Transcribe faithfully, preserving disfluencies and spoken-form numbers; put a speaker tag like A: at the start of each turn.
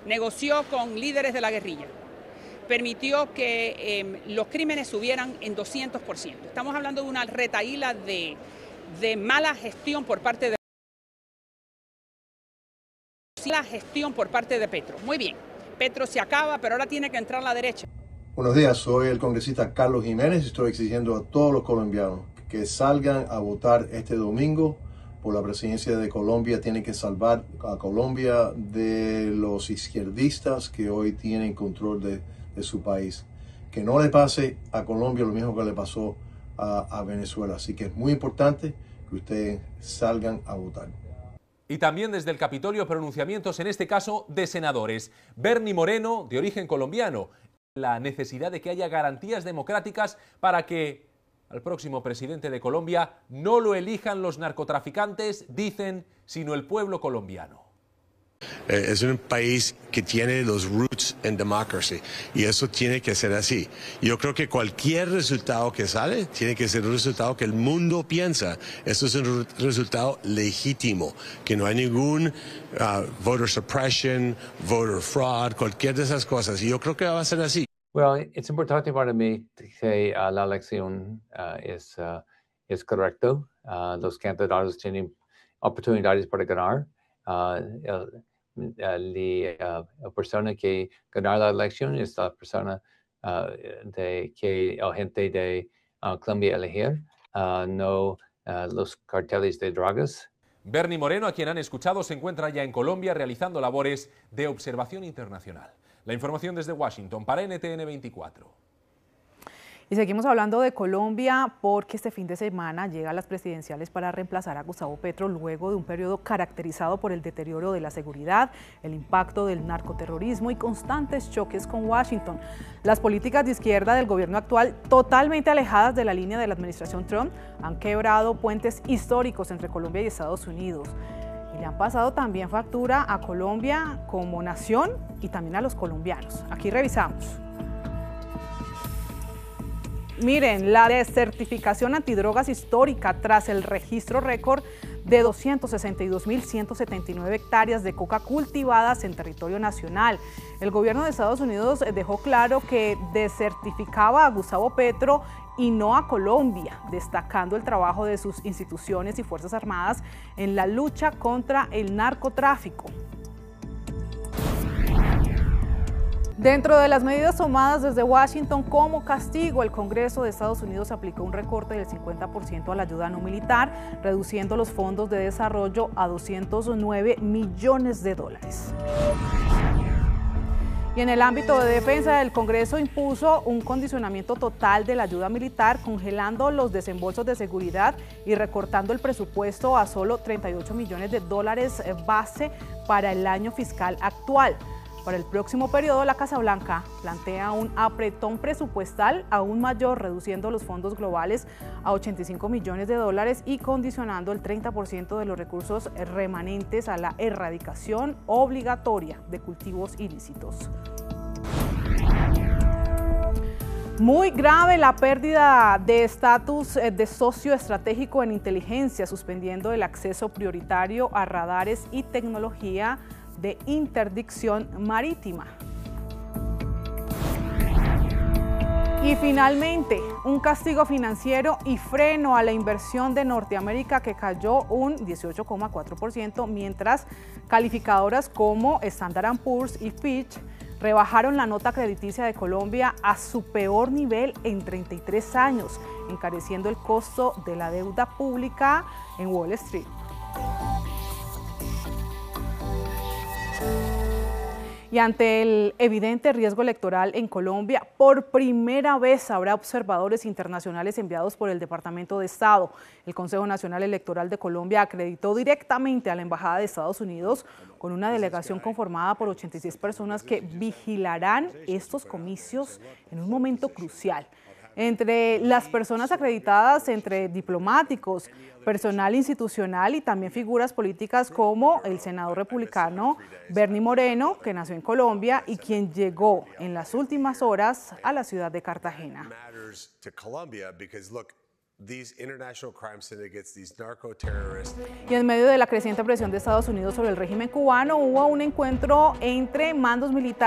A: negoció con líderes de la guerrilla, permitió que eh, los crímenes subieran en doscientos por ciento. Estamos hablando de una retahíla de, de mala gestión por parte de la gestión por parte de Petro. Muy bien, Petro se acaba, pero ahora tiene que entrar la derecha.
B: Buenos días, soy el congresista Carlos Jiménez y estoy exigiendo a todos los colombianos que salgan a votar este domingo por la presidencia de Colombia. Tienen que salvar a Colombia de los izquierdistas que hoy tienen control de, de su país. Que no le pase a Colombia lo mismo que le pasó a, a Venezuela. Así que es muy importante que ustedes salgan a votar.
C: Y también desde el Capitolio pronunciamientos, en este caso de senadores. Bernie Moreno, de origen colombiano, la necesidad de que haya garantías democráticas para que al próximo presidente de Colombia no lo elijan los narcotraficantes, dicen, sino el pueblo colombiano.
D: Es un país que tiene los roots en democracy y eso tiene que ser así. Yo creo que cualquier resultado que sale tiene que ser un resultado que el mundo piensa. Eso es un resultado legítimo, que no hay ningún uh, voter suppression, voter fraud, cualquier de esas cosas. Y yo creo que va a ser así.
E: Well, es importante para mí que uh, la elección uh, es, uh, es correcto. Uh, los candidatos tienen oportunidades para ganar. Uh, el, el, uh, la persona que gana la elección es la persona uh, de que la gente de uh, Colombia elegir, uh, no uh, los carteles de drogas.
C: Bernie Moreno, a quien han escuchado, se encuentra ya en Colombia realizando labores de observación internacional. La información desde Washington para N T N veinticuatro.
F: Y seguimos hablando de Colombia porque este fin de semana llegan las presidenciales para reemplazar a Gustavo Petro luego de un periodo caracterizado por el deterioro de la seguridad, el impacto del narcoterrorismo y constantes choques con Washington. Las políticas de izquierda del gobierno actual, totalmente alejadas de la línea de la administración Trump, han quebrado puentes históricos entre Colombia y Estados Unidos. Y le han pasado también factura a Colombia como nación y también a los colombianos. Aquí revisamos. Miren, la desertificación antidrogas histórica tras el registro récord de doscientas sesenta y dos mil ciento setenta y nueve hectáreas de coca cultivadas en territorio nacional. El gobierno de Estados Unidos dejó claro que desertificaba a Gustavo Petro y no a Colombia, destacando el trabajo de sus instituciones y Fuerzas Armadas en la lucha contra el narcotráfico. Dentro de las medidas tomadas desde Washington como castigo, el Congreso de Estados Unidos aplicó un recorte del cincuenta por ciento a la ayuda no militar, reduciendo los fondos de desarrollo a doscientos nueve millones de dólares. Y en el ámbito de defensa, el Congreso impuso un condicionamiento total de la ayuda militar, congelando los desembolsos de seguridad y recortando el presupuesto a solo treinta y ocho millones de dólares base para el año fiscal actual. Para el próximo periodo, la Casa Blanca plantea un apretón presupuestal aún mayor, reduciendo los fondos globales a ochenta y cinco millones de dólares y condicionando el treinta por ciento de los recursos remanentes a la erradicación obligatoria de cultivos ilícitos. Muy grave la pérdida de estatus de socio estratégico en inteligencia, suspendiendo el acceso prioritario a radares y tecnología de interdicción marítima. Y finalmente, un castigo financiero y freno a la inversión de Norteamérica que cayó un dieciocho coma cuatro por ciento, mientras calificadoras como Standard and Poor's y Fitch rebajaron la nota crediticia de Colombia a su peor nivel en treinta y tres años, encareciendo el costo de la deuda pública en Wall Street. Y ante el evidente riesgo electoral en Colombia, por primera vez habrá observadores internacionales enviados por el Departamento de Estado. El Consejo Nacional Electoral de Colombia acreditó directamente a la Embajada de Estados Unidos con una delegación conformada por ochenta y seis personas que vigilarán estos comicios en un momento crucial. Entre las personas acreditadas, entre diplomáticos, personal institucional y también figuras políticas como el senador republicano Bernie Moreno, que nació en Colombia y quien llegó en las últimas horas a la ciudad de Cartagena.
D: these international crime syndicates, these narco terrorists.
F: Y en medio de la creciente presión de Estados Unidos sobre el régimen cubano, hubo un encuentro entre mandos militares